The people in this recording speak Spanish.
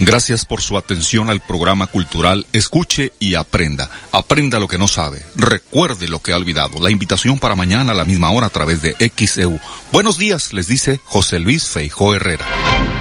Gracias por su atención al programa cultural Escuche y Aprenda. Aprenda lo que no sabe. Recuerde lo que ha olvidado. La invitación para mañana a la misma hora a través de XEU. Buenos días, les dice José Luis Feijó Herrera.